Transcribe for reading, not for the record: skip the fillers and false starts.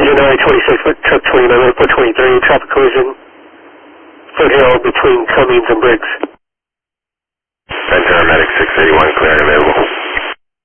Engine I-26, truck 29, 423, traffic collision, Foothill between Cummings and Briggs. Paramedic 681, clear and available.